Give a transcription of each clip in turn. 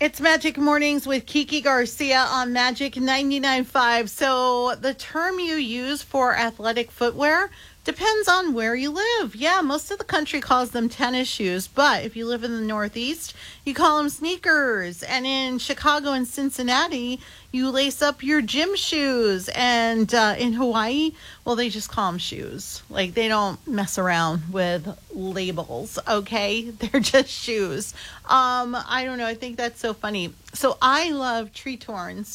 It's Magic Mornings with Kiki Garcia on Magic 99.5. So the term you use for athletic footwear depends on where you live. Yeah, most of the country calls them tennis shoes, but if you live in the Northeast, you call them sneakers. And in Chicago and Cincinnati, you lace up your gym shoes. And in Hawaii, well, they just call them shoes. Like, they don't mess around with labels, okay? They're just shoes. I don't know. I think that's so funny. So I love Tretorns.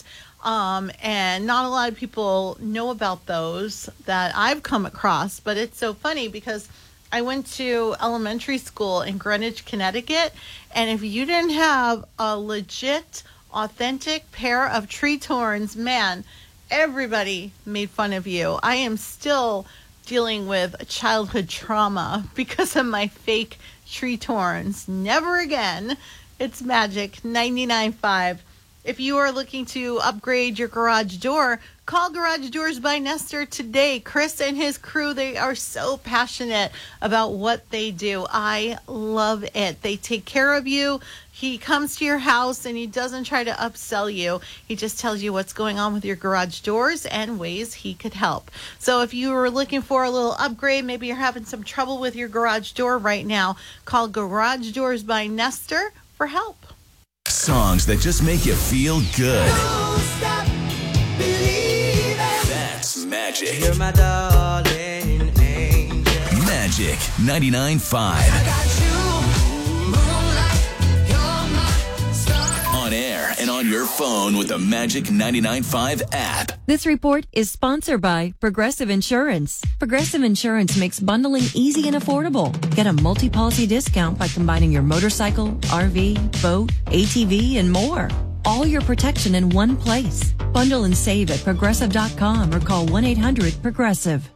And not a lot of people know about those that I've come across, but it's so funny because I went to elementary school in Greenwich, Connecticut, and if you didn't have a legit, authentic pair of Tretorns, man, everybody made fun of you. I am still dealing with childhood trauma because of my fake Tretorns. Never again. It's Magic 99.5. If you are looking to upgrade your garage door, call Garage Doors by Nestor today. Chris and his crew, they are so passionate about what they do. I love it. They take care of you. He comes to your house and he doesn't try to upsell you. He just tells you what's going on with your garage doors and ways he could help. So if you are looking for a little upgrade, maybe you're having some trouble with your garage door right now, call Garage Doors by Nestor for help. Songs that just make you feel good. Don't stop believing. That's Magic. You're my darling angel. Magic 99.5. I got you, moonlight, you're my star. On air and on your phone with the Magic 99.5 app. This report is sponsored by Progressive Insurance. Progressive Insurance makes bundling easy and affordable. Get a multi-policy discount by combining your motorcycle, RV, boat, ATV, and more. All your protection in one place. Bundle and save at Progressive.com or call 1-800-PROGRESSIve.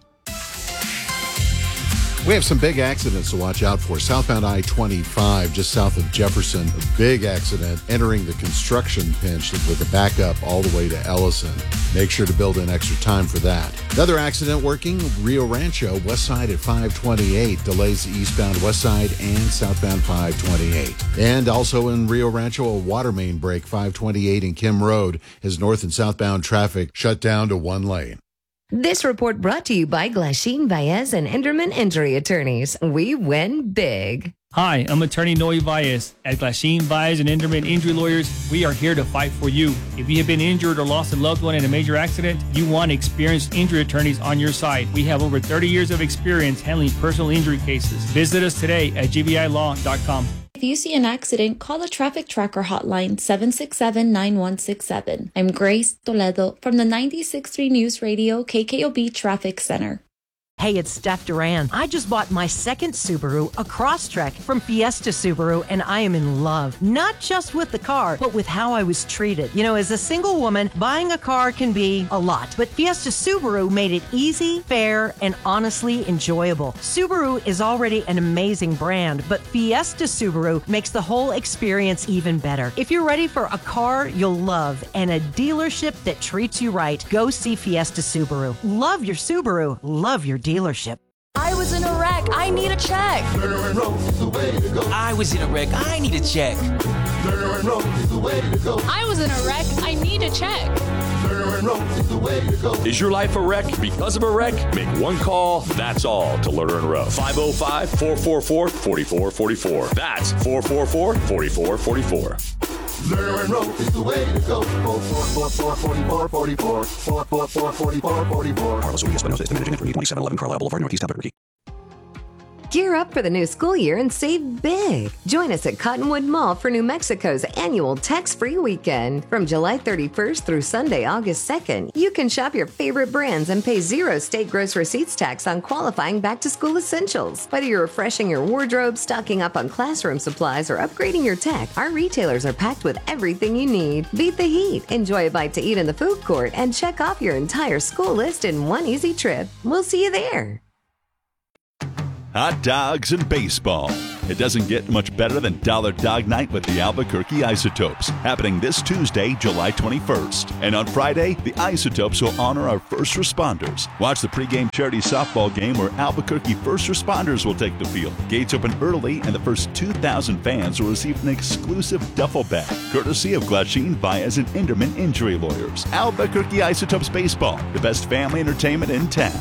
We have some big accidents to watch out for. Southbound I-25, just south of Jefferson, a big accident entering the construction pinch with a backup all the way to Ellison. Make sure to build in extra time for that. Another accident working, Rio Rancho, west side at 528, delays eastbound west side and southbound 528. And also in Rio Rancho, a water main break, 528 in Kim Road, as north and southbound traffic shut down to one lane. This report brought to you by Glasheen, Baez, and Enderman Injury Attorneys. We win big. Hi, I'm attorney Noe Baez. At Glasheen, Baez, and Enderman Injury Lawyers, we are here to fight for you. If you have been injured or lost a loved one in a major accident, you want experienced injury attorneys on your side. We have over 30 years of experience handling personal injury cases. Visit us today at gbilaw.com. If you see an accident, call the Traffic Tracker hotline 767-9167. I'm Grace Toledo from the 96.3 News Radio KKOB Traffic Center. Hey, it's Steph Duran. I just bought my second Subaru, a Crosstrek from Fiesta Subaru, and I am in love. Not just with the car, but with how I was treated. You know, as a single woman, buying a car can be a lot, but Fiesta Subaru made it easy, fair, and honestly enjoyable. Subaru is already an amazing brand, but Fiesta Subaru makes the whole experience even better. If you're ready for a car you'll love and a dealership that treats you right, go see Fiesta Subaru. Love your Subaru. Love your dealership. I was in a wreck. I need a check. I was in a wreck. I need a check. I was in a wreck. I need a check. Is your life a wreck because of a wreck? Make one call, that's all, to Lerner and Rowe. 505-444-4444. That's 444-4444. Lerner and Rowe is the way to go. 444-4444. 444-4444. Carlos Ruiz Espinosa, Estimate 2711 Carlisle Boulevard, Northeast Albuquerque. Gear up for the new school year and save big. Join us at Cottonwood Mall for New Mexico's annual tax-free weekend. From July 31st through Sunday, August 2nd, you can shop your favorite brands and pay 0 state gross receipts tax on qualifying back-to-school essentials. Whether you're refreshing your wardrobe, stocking up on classroom supplies, or upgrading your tech, our retailers are packed with everything you need. Beat the heat, enjoy a bite to eat in the food court, and check off your entire school list in one easy trip. We'll see you there. Hot dogs and baseball. It doesn't get much better than Dollar Dog Night with the Albuquerque Isotopes, happening this Tuesday, July 21st. And on Friday, the Isotopes will honor our first responders. Watch the pregame charity softball game where Albuquerque first responders will take the field. Gates open early, and the first 2,000 fans will receive an exclusive duffel bag, courtesy of Glasheen, Baez, and Inderman Injury Lawyers. Albuquerque Isotopes Baseball, the best family entertainment in town.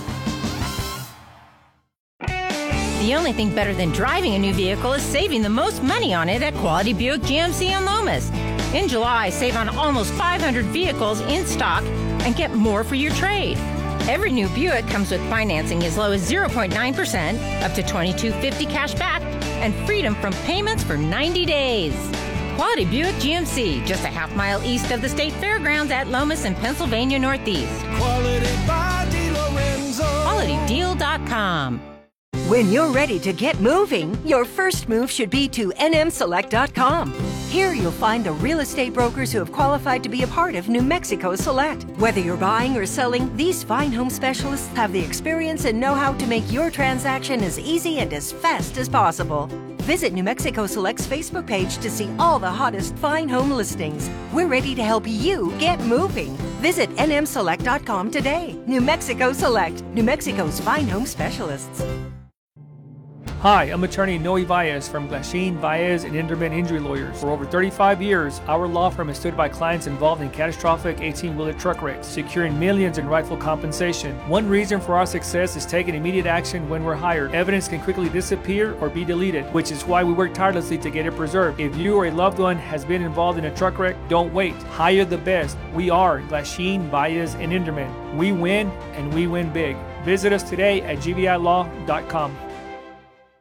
The only thing better than driving a new vehicle is saving the most money on it at Quality Buick GMC in Lomas. In July, save on almost 500 vehicles in stock and get more for your trade. Every new Buick comes with financing as low as 0.9%, up to $2,250 cash back, and freedom from payments for 90 days. Quality Buick GMC, just a half mile east of the State Fairgrounds at Lomas in Pennsylvania Northeast. Quality by DiLorenzo. QualityDeal.com. When you're ready to get moving, your first move should be to nmselect.com. Here you'll find the real estate brokers who have qualified to be a part of New Mexico Select. Whether you're buying or selling, these fine home specialists have the experience and know-how to make your transaction as easy and as fast as possible. Visit New Mexico Select's Facebook page to see all the hottest fine home listings. We're ready to help you get moving. Visit nmselect.com today. New Mexico Select, New Mexico's fine home specialists. Hi, I'm attorney Noe Baez from Glasheen, Baez, and Inderman Injury Lawyers. For over 35 years, our law firm has stood by clients involved in catastrophic 18-wheeler truck wrecks, securing millions in rightful compensation. One reason for our success is taking immediate action when we're hired. Evidence can quickly disappear or be deleted, which is why we work tirelessly to get it preserved. If you or a loved one has been involved in a truck wreck, don't wait. Hire the best. We are Glasheen, Baez, and Inderman. We win, and we win big. Visit us today at gvilaw.com.